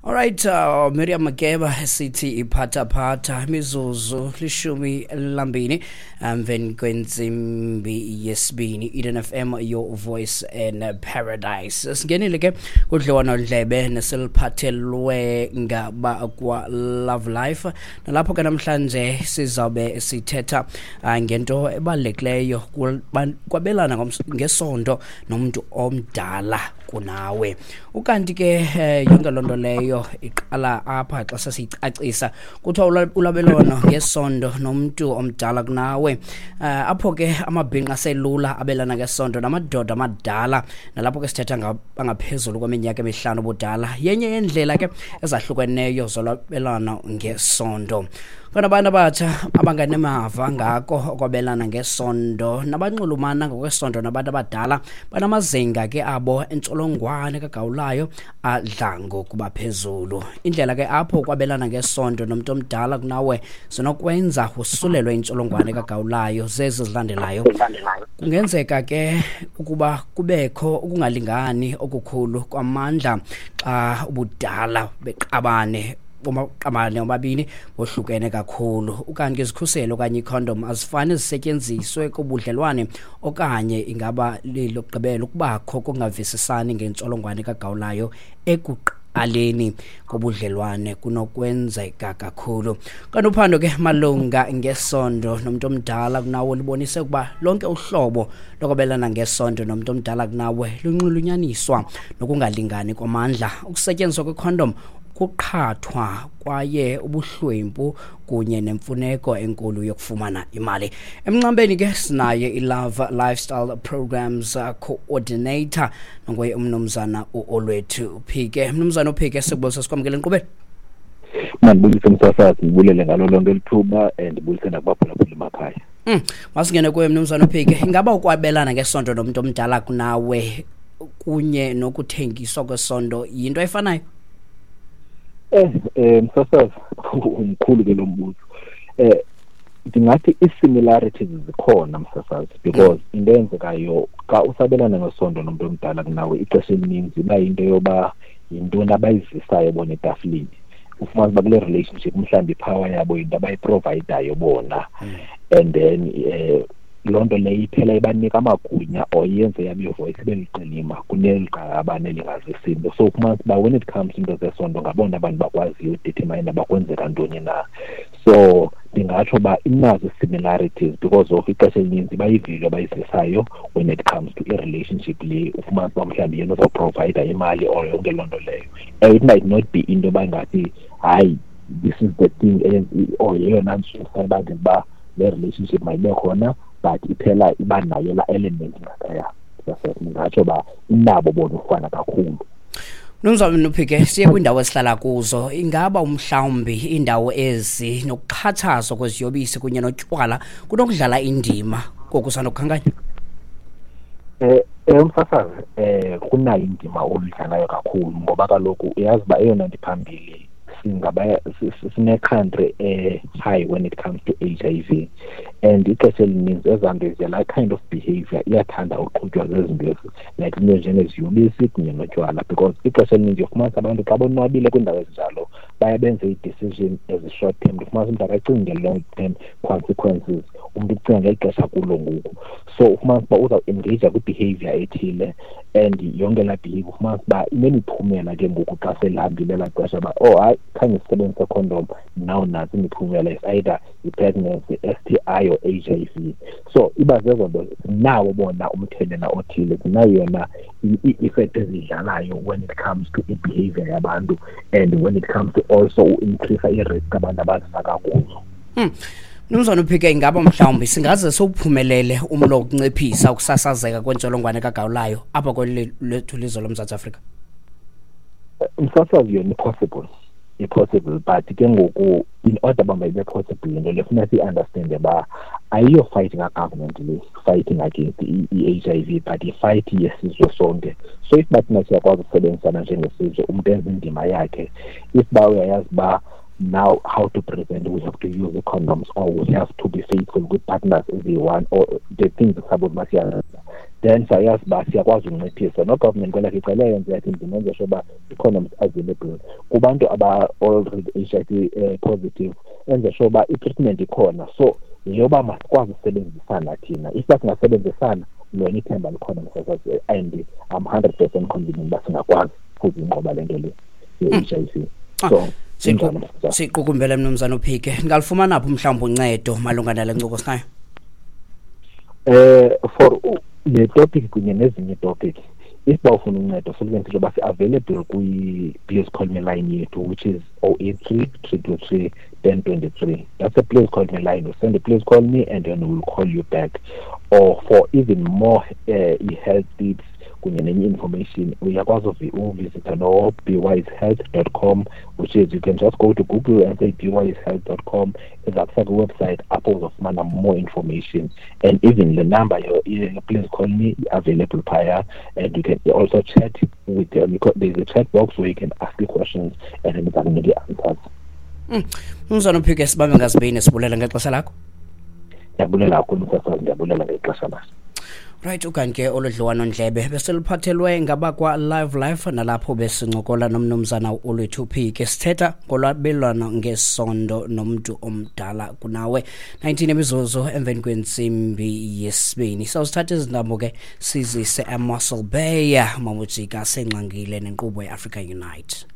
All right, Miriam Makeba sithi iphatha phatha mizuzu lishumi lambini then kwenzimbi yesibini Eden FM your voice in paradise. Singenile ke kudliwana ndlebe nesiliphathelwe ngaba kwa Love Life. Nalapho ke namhlanje sizabe sithetha ngento ebalulekileyo kwabelana ngesondo nomuntu omdala kunawe. Ukanti ke yonke lonto leyo iqala apha xa sesicacisa kuthiwa ulabelwano ngesondo nomuntu omdala kunawe. Apho ke amabhinqa selula abelana ngesondo namadoda amadala nalapho ke sithetha ngaphezulu kweminyaka emihlanu obudala. Yenye yendlela ke ezahlukeneyo zolabelana ngesondo. Kana abantu abatsha abanganemava ngako okwabelana ngesondo nabanxulumana ngokwesondo nabantu abadala banamazinga ke abo entsholongwane kagawulayo adla ngokuba phezulu. Indlela ke apho kwabelana ngesondo nomuntu omdala kunawe sinokwenza usulelwe intsholongwane kagawulayo zezi zilandelayo. Kungenzeka ke ukuba kubekho ukungalingani okukhulu kwamandla xa ubudala beqabane omaqamane omabini bohlukene kakhulu. Ukanti izikhuselo kanye icondom azifani zisetyenziswe kubudlelwane okanye ingaba lilokugqibela ukubakho kungavisisani ngentsholongwane kagawulayo ekuqaleni kobudlelwane kunokwenzeka kakhulu. Kanti uphando ke malunga ngesondo nomuntu omdala kunawe libonise ukuba lonke uhlobo lokwabelana ngesondo nomuntu omdala kunawe lunxulunyaniswa nokungalingani kwamandla. Ukusetyenziswa kwecondom kuqhathwa kwaye ubuhlwempu kunye nemfuneko enkulu yokufumana imali. Emnqambeni ke sinaye iLove Lifestyle Programs Coordinator ngoye umnumzana uOlwethu Phike. Mnumzana uPhike sikubulisa sikwamkele enkqubeni. Mandibulise msasazi ngibulele ngalo lonke lithuba ndibulise nakubaphulaphula emakhaya. Masingene kuwe mnumzana uPhike. Ingaba ukwabelana ngesondo nomuntu omdala kunawe kunye nokuthengiswa kwesondo yinto efanayo? Msasazi umkhulu ke lo mbuzo. Ndingathi isimilarities zikhona msasazi because into eyenzekayo xa usabelana ngesondo nomuntu omdala kunawe ixesha elininzi iba yinto yoba yintoni abayivisayo bona etafileni. Ufumana uba kule relationship mhlawumbi ipower yabo yinto abayiprovidayo bona and then lonto leyo iphela ibanika amagunya or yenze yabe voice beliqilima kuneliqabane elingazisinde. So ufumana uba when it comes into zesondo ngabona abantu bakwaziyo udetermine abakwenzeka ntoni na. So ndingatsho uba inazo similarities because of ixesha elininzi bayiviyo abayivisayo when it comes to i-relationship le. Ufumana uba mhlawumbi yena uzawuprovide imali or yonke loo nto leyo. It might not be into yoba ngathi hayi this is the thing or yeyona nsusa abantu uba le relationship mayibe khona but iphela iba nayo la element ngaphaya. Ngingatsho ba inabo bona ufana kakhulu. Mnumzana uPhike, siye kwindawo esihlala kuzo. Ingaba umhlawumbi indawo ezi nokuxhathazwa kweziyobisi kunye notywala kunokudlala indima kokusanokukhankanya? Msasazi kunayo indima oludlalayo kakhulu ngoba kaloku uyazi uba eyona nto phambili sine-country high when it comes to HIV and ixesha elininzi ezaa nto like kind of behavior iyathanda uqhutywa zezinto ezi like into njengeziyobisi kunye notywala because ixesha elininzi ufumanisa abantu xa bonwabile kwiindawo ezinjalo baye benze i-decision ezi-short term. Ufumanisa umntu akacinge long term consequences, umntu ucinga ngexesha kulo ngoku. So ufumanisa uba uzawuengage kwi-behavior ethile and yonke laa behavior ufumanisa uba inemiphumela ke ngoku xa selihambile elaa xesha uba hayi khange sisebenzise condom now nantsi imiphumela is either i-pregnancy, STI or HIV. So iba zezo nto zinawo bona umthelela othile, zinayo yona i-effect ezidlalayo when it comes to i-behavior yabantu and when it comes to also increase i-risk abantu abazifaka kuzo. Mnumzana uPhike, ingaba mhlawumbi singaze sowuphumelele umlo ukunciphisa ukusasazeka kwentsholongwane kagawulayo apha kwethu lizwe loMzantsi Afrika? Msasazi yona possible but ke ngoku in order uba mayibe possible into le funeka si-understande uba ayiyo fighting a-government le fighting against i-HIV but i-fight yesizwe sonke. So if bathina siyakwazi ukusebenzisana njengesizwe umntu enza indima yakhe, if uba uyayazi uba now how to prevent, we have to use the condoms or we have to be faithful with partners as they want or the things about Masiana, then sayazi uba siyakwazi ukunciphisa no-government kwelakhe icala yenze yathi ndimenze sure uba i-condoms available kubantu aba-already HIV positive, enze sure uba i-treatment ikhona. So yeyoba masikwazi usebenzisana thina, if singasebenzisana lona ithemba likhona msasazi, and I'm 100% confident uba singakwazi ukuzinqoba le nto le ye-HIV. So siqukumbele mnumzana uPhike, ngalifumana apho mhlawumbe uncedo malunga nale ncoko sinayo for le topic kunye nezinye topic. If bawufuna uncedo solvency basi available Please Call Me line yethu, which is 083 323 1023. That's a Please Call Me line. You send a Please Call Me and then we'll call you back. Or for even more health tips kunye nenye information, uyakwazi uvisit no bewisehealth.com, which is you can just go to Google and say bewisehealth.com. That's a website apho uzofumana more information, and even the number Please Call Me available prior, and you can also chat with them. There's a chat box where you can ask the questions and then you can get the answers. Mnumzana uPhike, sibambe ngazibini, sibulela ngexesha lakho. Ndiyabulela kakhulu msasazi, ndiyabulela ngexesha lakho. Right, ukanti oludliwano ndlebe beseliphathelwe ngabakwa live nalapho besincokola nomnumzana uLwethu Phike, sithetha ngolwabelwano ngesondo nomuntu omdala kunawe. 19 imizuzu emveni kwentsimbi yesibini. Sawusithatha izindambo ke sizise eMuscle Bay, mamujika senxangile nenkqubo yeAfrica Unite.